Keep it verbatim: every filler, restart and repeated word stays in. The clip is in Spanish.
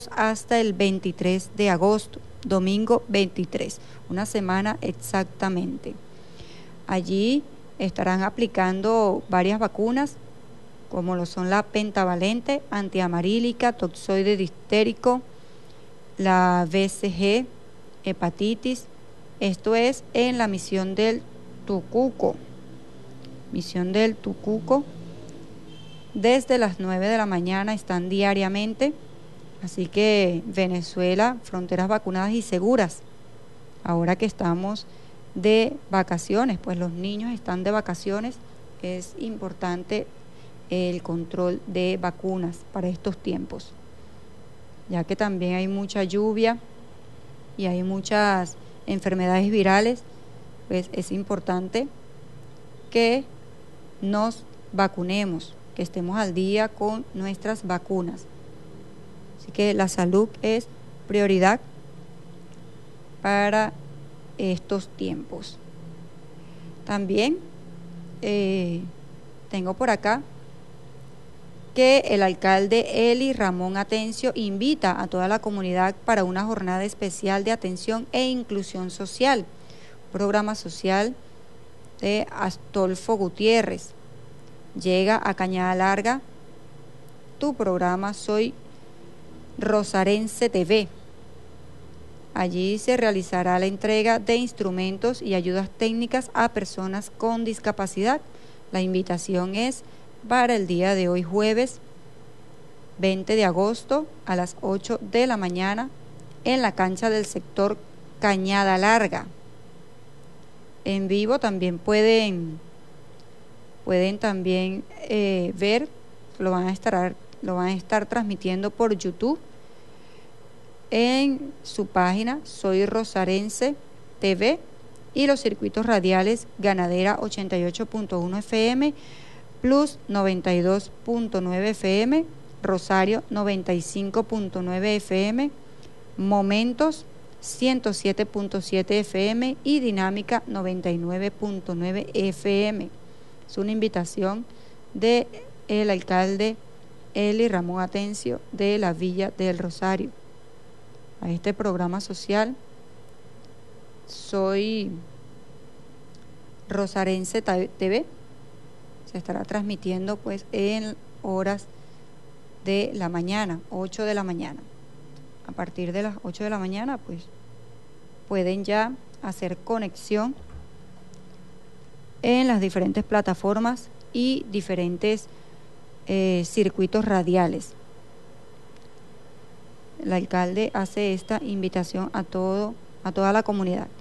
hasta el veintitrés de agosto, domingo veintitrés, una semana exactamente. Allí estarán aplicando varias vacunas, como lo son la pentavalente, antiamarílica, toxoide distérico, la B C G, hepatitis. Esto es en la misión del Tucuco. Misión del Tucuco. Desde las nueve de la mañana están diariamente. Así que Venezuela, fronteras vacunadas y seguras. Ahora que estamos de vacaciones, pues los niños están de vacaciones, es importante el control de vacunas para estos tiempos, ya que también hay mucha lluvia y hay muchas enfermedades virales, pues es importante que nos vacunemos, que estemos al día con nuestras vacunas. Así que la salud es prioridad para estos tiempos. También eh, tengo por acá que el alcalde Eli Ramón Atencio invita a toda la comunidad para una jornada especial de atención e inclusión social, programa social de Astolfo Gutiérrez. Llega a Cañada Larga tu programa Soy Rosarense T V. Allí se realizará la entrega de instrumentos y ayudas técnicas a personas con discapacidad. La invitación es para el día de hoy, jueves veinte de agosto, a las ocho de la mañana, en la cancha del sector Cañada Larga. En vivo también pueden, pueden también eh, ver, lo van a estar, lo van a estar transmitiendo por YouTube en su página Soy Rosarense T V y los circuitos radiales Ganadera ochenta y ocho punto uno F M, Plus noventa y dos punto nueve F M, Rosario noventa y cinco punto nueve F M, Momentos ciento siete punto siete F M y Dinámica noventa y nueve punto nueve F M. Es una invitación de el alcalde Eli Ramón Atencio de la Villa del Rosario a este programa social Soy Rosarense T V. Se estará transmitiendo pues en horas de la mañana, ocho de la mañana. A partir de las ocho de la mañana pues pueden ya hacer conexión en las diferentes plataformas y diferentes eh, circuitos radiales. El alcalde hace esta invitación a todo, a toda la comunidad.